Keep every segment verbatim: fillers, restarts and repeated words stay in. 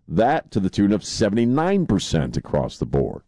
That to the tune of seventy-nine percent across the board.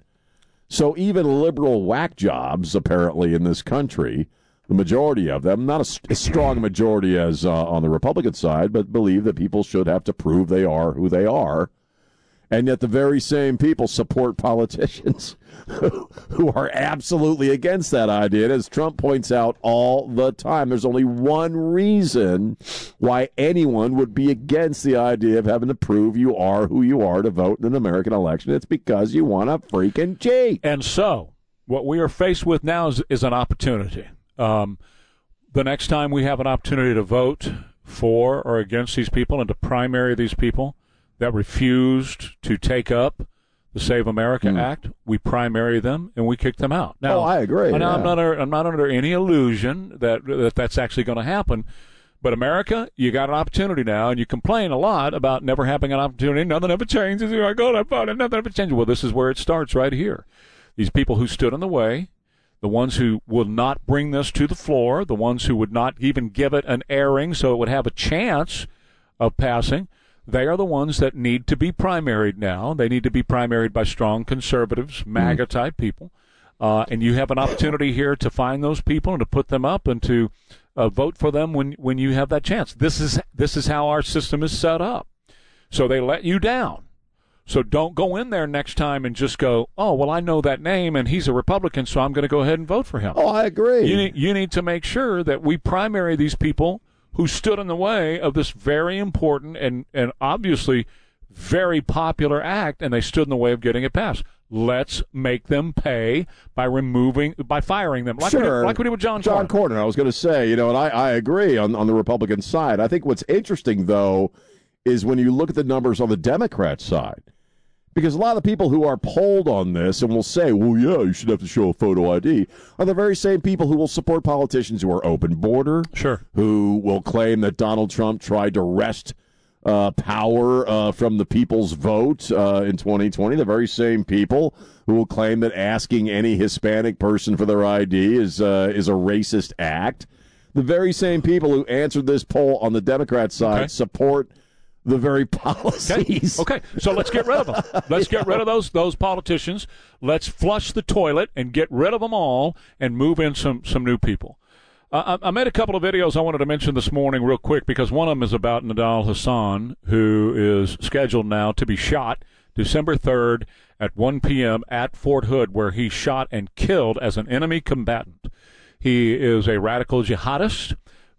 So even liberal whack jobs, apparently, in this country, the majority of them, not a, a strong majority as uh, on the Republican side, but believe that people should have to prove they are who they are. And yet the very same people support politicians who, who are absolutely against that idea. And as Trump points out all the time, there's only one reason why anyone would be against the idea of having to prove you are who you are to vote in an American election. It's because you want to freaking cheat. And so what we are faced with now is, is an opportunity. Um, the next time we have an opportunity to vote for or against these people and to primary these people that refused to take up the Save America mm. Act, we primary them and we kick them out. Now, oh, I agree. Now, yeah. I'm not. I'm not under any illusion that, that that's actually going to happen. But America, you got an opportunity now, and you complain a lot about never having an opportunity. Nothing ever changes. I go to vote, and nothing ever changes. Well, this is where it starts right here. These people who stood in the way, the ones who will not bring this to the floor, the ones who would not even give it an airing so it would have a chance of passing. They are the ones that need to be primaried now. They need to be primaried by strong conservatives, MAGA-type people. Uh, and you have an opportunity here to find those people and to put them up and to uh, vote for them when, when you have that chance. This is this is how our system is set up. So they let you down. So don't go in there next time and just go, oh, well, I know that name, and he's a Republican, so I'm going to go ahead and vote for him. Oh, I agree. You need, you need to make sure that we primary these people who stood in the way of this very important and, and obviously very popular act, and they stood in the way of getting it passed. Let's make them pay by removing, by firing them, like, sure. we, did, like we did with John John Cornyn. Cornyn. I was going to say, you know, and I, I agree on, on the Republican side. I think what's interesting, though, is when you look at the numbers on the Democrat side. Because a lot of the people who are polled on this and will say, well, yeah, you should have to show a photo I D, are the very same people who will support politicians who are open border, sure, who will claim that Donald Trump tried to wrest uh, power uh, from the people's vote uh, in twenty twenty. The very same people who will claim that asking any Hispanic person for their I D is uh, is a racist act. The very same people who answered this poll on the Democrat side okay. support the very policies. Okay. okay, so let's get rid of them. Let's get rid of those those politicians. Let's flush the toilet and get rid of them all and move in some, some new people. Uh, I, I made a couple of videos I wanted to mention this morning real quick because one of them is about Nidal Hasan, who is scheduled now to be shot December third at one p.m. at Fort Hood, where he shot and killed as an enemy combatant. He is a radical jihadist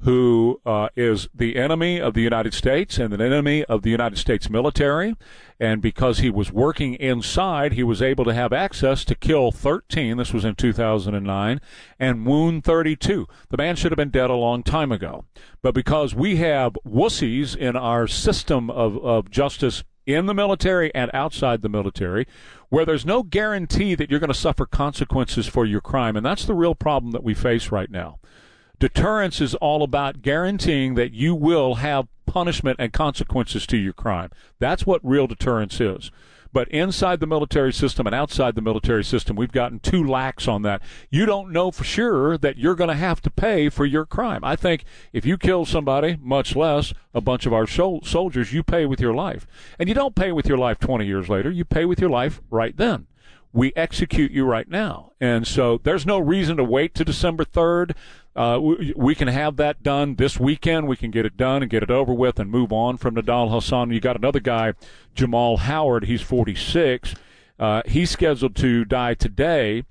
who uh, is the enemy of the United States and an enemy of the United States military. And because he was working inside, he was able to have access to kill thirteen, this was in two thousand nine, and wound thirty-two. The man should have been dead a long time ago. But because we have wussies in our system of, of justice in the military and outside the military, where there's no guarantee that you're going to suffer consequences for your crime, and that's the real problem that we face right now. Deterrence is all about guaranteeing that you will have punishment and consequences to your crime. That's what real deterrence is. But inside the military system and outside the military system, we've gotten too lax on that. You don't know for sure that you're going to have to pay for your crime. I think if you kill somebody, much less a bunch of our sol- soldiers, you pay with your life. And you don't pay with your life twenty years later. You pay with your life right then. We execute you right now. And so there's no reason to wait to December third. Uh, we, we can have that done this weekend. We can get it done and get it over with and move on from Nidal Hasan. You got another guy, Jamal Howard. He's forty-six. Uh, he's scheduled to die today.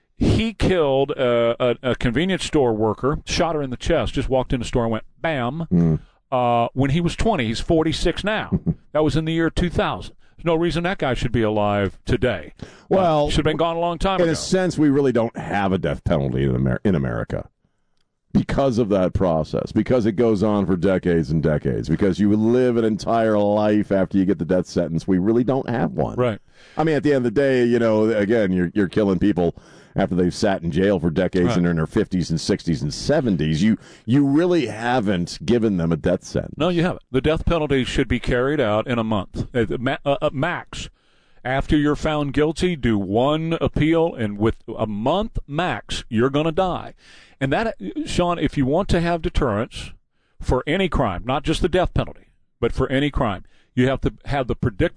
He killed uh, a, a convenience store worker, shot her in the chest, just walked in the store and went, bam. Mm. Uh, when he was twenty, he's forty-six now. That was in the year two thousand. There's no reason that guy should be alive today. Well, uh, should have been gone a long time in ago. In a sense, we really don't have a death penalty in, Amer- in America because of that process, because it goes on for decades and decades, because you live an entire life after you get the death sentence. We really don't have one. Right. I mean, at the end of the day, you know, again, you're you're killing people after they've sat in jail for decades right. and they're in their fifties and sixties and seventies. You you really haven't given them a death sentence. No, you haven't. The death penalty should be carried out in a month, uh, uh, max. After you're found guilty, do one appeal, and with a month max, you're going to die. And that, Sean, if you want to have deterrence for any crime, not just the death penalty, but for any crime, you have to have the predictable